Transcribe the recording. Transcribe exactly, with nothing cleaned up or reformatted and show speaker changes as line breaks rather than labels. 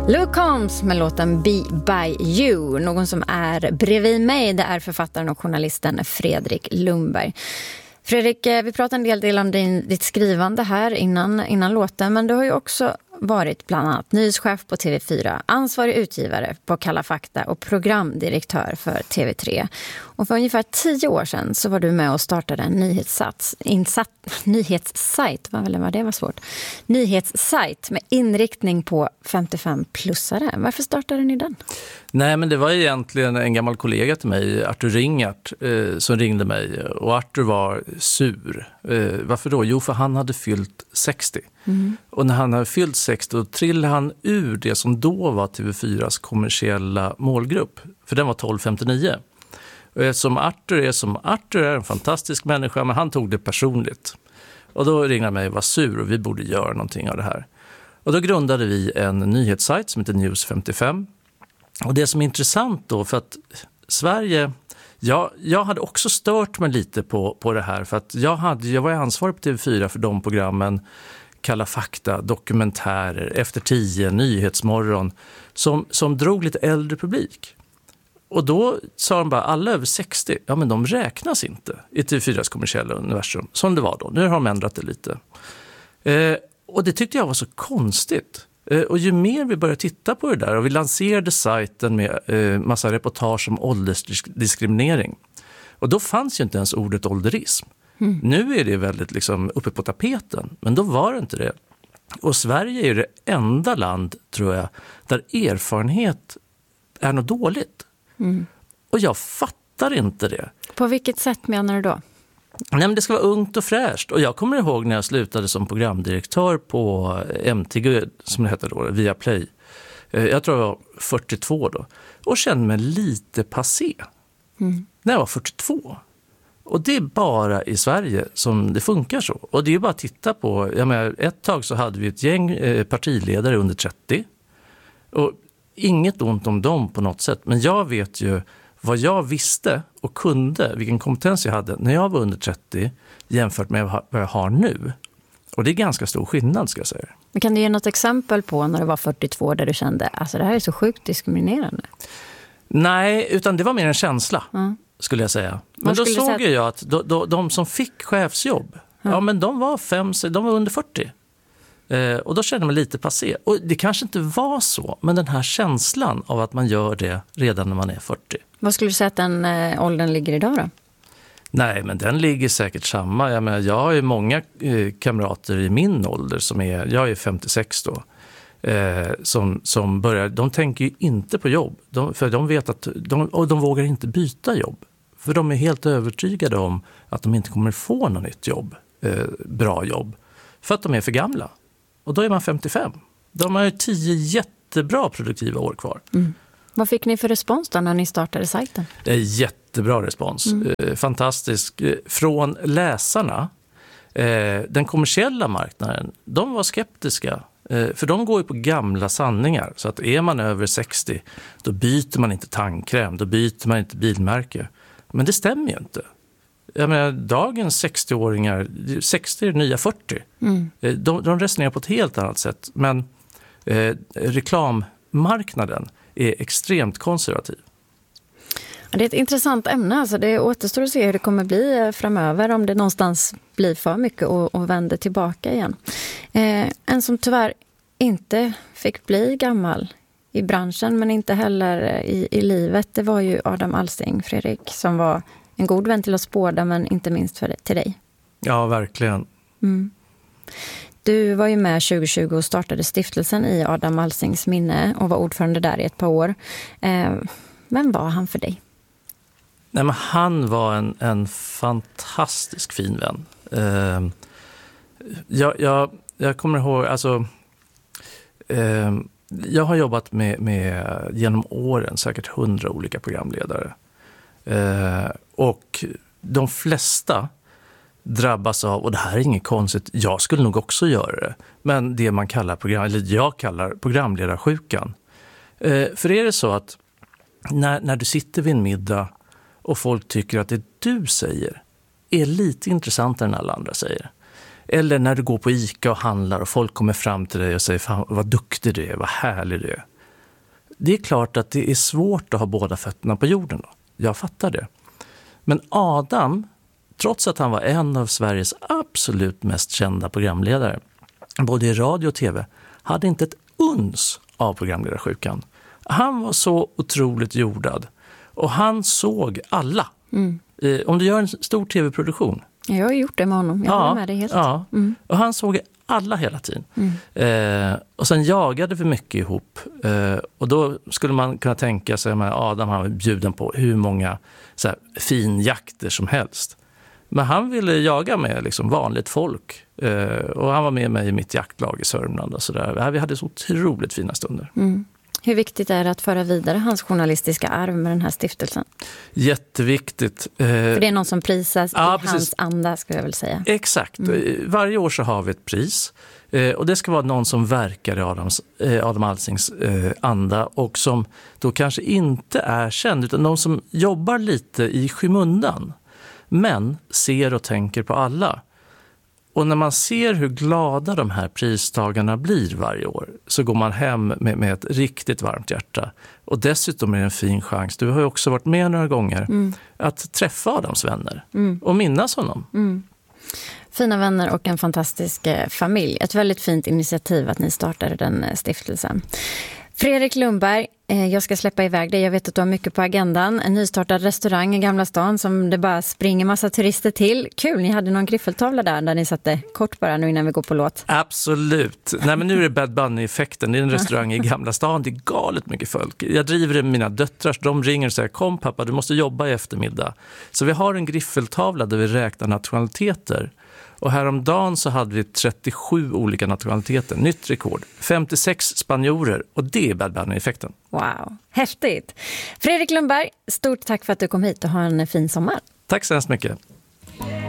Luke Combs med låten Be By You. Någon som är bredvid mig, det är författaren och journalisten Fredrik Lundberg. Fredrik, vi pratade en del, del om din, ditt skrivande här innan, innan låten, men du har ju också varit bland annat nyhetschef på T V fyra, ansvarig utgivare på Kalla fakta och programdirektör för T V tre. Och för ungefär tio år sedan så var du med och startade en nyhetssats, insatt, nyhetssajt, vad väl var det var svårt, nyhetssajt med inriktning på femtiofem-plussare. Varför startade ni den?
Nej, men det var egentligen en gammal kollega till mig, Arthur Ringart, eh, som ringde mig. Och Arthur var sur. Eh, varför då? Jo, för han hade fyllt sextio. Mm. Och när han hade fyllt sextio då trillade han ur det som då var T V fyras kommersiella målgrupp. För den var tolv femtionio. Och eftersom Arthur är som Arthur är en fantastisk människa, men han tog det personligt. Och då ringde han mig och var sur och vi borde göra någonting av det här. Och då grundade vi en nyhetssajt som heter News femtiofem. Och det som är intressant då, för att Sverige, ja, jag hade också stört mig lite på, på det här. För att jag, hade, jag var ansvarig på T V fyra för de programmen, Kalla fakta, dokumentärer, Efter tio, Nyhetsmorgon, som, som drog lite äldre publik. Och då sa de bara, alla över sextio, ja men de räknas inte i T V fyras kommersiella universum, som det var då. Nu har de ändrat det lite. Eh, och det tyckte jag var så konstigt. Eh, och ju mer vi började titta på det där, och vi lanserade sajten med eh, massa reportage om åldersdiskriminering. Och då fanns ju inte ens ordet ålderism. Mm. Nu är det väldigt liksom uppe på tapeten, men då var det inte det. Och Sverige är det enda land, tror jag, där erfarenhet är något dåligt. Mm. Och jag fattar inte det.
På vilket sätt menar du då?
Nej, men det ska vara ungt och fräscht. Och jag kommer ihåg när jag slutade som programdirektör på M T G, som det heter då, Viaplay. Jag tror jag var fyrtiotvå då. Och kände mig lite passé. Mm. När jag var fyrtiotvå. Och det är bara i Sverige som det funkar så. Och det är bara att titta på, jag menar, ett tag så hade vi ett gäng partiledare under trettio. Och inget ont om dem på något sätt. Men jag vet ju vad jag visste och kunde, vilken kompetens jag hade när jag var under trettio jämfört med vad jag har nu. Och det är ganska stor skillnad, ska jag säga.
Men kan du ge något exempel på när du var fyrtiotvå där du kände, alltså det här är så sjukt diskriminerande?
Nej, utan det var mer en känsla. Mm. Skulle jag säga. Men då såg säga... jag att de, de, de som fick chefsjobb, mm. ja men de var fem, de var under fyrtio. Eh, och då kände man lite passé. Och det kanske inte var så, men den här känslan av att man gör det redan när man är fyrtio.
Vad skulle du säga att den eh, åldern ligger idag då?
Nej, men den ligger säkert samma. Jag menar, jag har ju många eh, kamrater i min ålder som är, jag är femtiosex då. Eh, som, som börjar, de tänker ju inte på jobb. De, för de vet att, de, och de vågar inte byta jobb. För de är helt övertygade om att de inte kommer få något nytt jobb, eh, bra jobb. För att de är för gamla. Och då är man femtiofem. De har ju tio jättebra produktiva år kvar. Mm.
Vad fick ni för respons då när ni startade sajten?
Det är jättebra respons. Mm. Eh, fantastisk. Från läsarna, eh, den kommersiella marknaden, de var skeptiska. Eh, för de går ju på gamla sanningar. Så att är man över sextio, då byter man inte tandkräm, då byter man inte bilmärke. Men det stämmer ju inte. Jag menar, dagens sextio-åringar, sextio är nya fyrtio. Mm. De, de resonerar på ett helt annat sätt. Men eh, reklammarknaden är extremt konservativ.
Ja, det är ett intressant ämne. Alltså det återstår att se hur det kommer bli framöver. Om det någonstans blir för mycket och, och vänder tillbaka igen. Eh, en som tyvärr inte fick bli gammal i branschen, men inte heller i, i livet, det var ju Adam Alsing, Fredrik, som var en god vän till oss båda, men inte minst för, till dig.
Ja, verkligen. Mm.
Du var ju med tjugo tjugo och startade stiftelsen i Adam Alsings minne och var ordförande där i ett par år. Eh, vem var han för dig?
Nej, men han var en, en fantastisk fin vän. Eh, jag, jag, jag kommer ihåg, alltså... Eh, jag har jobbat med, med genom åren säkert hundra olika programledare. Eh, och de flesta drabbas av, och det här är inget konstigt, jag skulle nog också göra det, men det man kallar program, eller jag kallar programledarsjukan. Eh, för är det så att när, när du sitter vid en middag och folk tycker att det du säger är lite intressantare än alla andra säger. Eller när du går på ICA och handlar och folk kommer fram till dig och säger, fan vad duktig du är, vad härlig du är. Det är klart att det är svårt att ha båda fötterna på jorden då. Jag fattar det. Men Adam, trots att han var en av Sveriges absolut mest kända programledare, både i radio och tv, hade inte ett uns av programledarsjukan. Han var så otroligt jordad. Och han såg alla. Mm. Eh, om du gör en stor tv-produktion.
Jag har gjort det med honom. Jag
ja,
håller med dig helt.
Ja.
Mm.
Och han såg alla hela tiden. Mm. Eh, och sen jagade vi mycket ihop. Eh, och då skulle man kunna tänka sig att Adam han var bjuden på hur många så här, finjakter som helst. Men han ville jaga med liksom, vanligt folk. Eh, och han var med mig i mitt jaktlag i Sörmland. Och så där. Vi hade så otroligt fina stunder.
Mm. Hur viktigt är det att föra vidare hans journalistiska arv med den här stiftelsen?
Jätteviktigt.
För det är någon som prisas
ja,
i precis. hans anda, skulle jag väl säga.
Exakt. Mm. Varje år så har vi ett pris. Och det ska vara någon som verkar i Adams, Adam Alsings anda och som då kanske inte är känd, utan någon som jobbar lite i skymundan. Men ser och tänker på alla. Och när man ser hur glada de här pristagarna blir varje år så går man hem med, med ett riktigt varmt hjärta. Och dessutom är det en fin chans. Du har ju också varit med några gånger mm. att träffa Adams vänner mm. och minnas honom.
Mm. Fina vänner och en fantastisk familj. Ett väldigt fint initiativ att ni startade den stiftelsen. Fredrik Lundberg, jag ska släppa iväg dig. Jag vet att du har mycket på agendan. En nystartad restaurang i Gamla stan som det bara springer massa turister till. Kul, ni hade någon griffeltavla där där ni satte kort bara nu innan vi går på låt.
Absolut. Nej, men nu är det Bad Bunny-effekten. Det är en restaurang i Gamla stan. Det är galet mycket folk. Jag driver det med mina döttrar. De ringer och säger, kom pappa, du måste jobba i eftermiddag. Så vi har en griffeltavla där vi räknar nationaliteter. Och häromdagen så hade vi trettiosju olika nationaliteter, nytt rekord. femtiosex spanjorer och det är Bad Bunny-effekten.
Wow, häftigt. Fredrik Lundberg, stort tack för att du kom hit och ha en fin sommar.
Tack så hemskt mycket.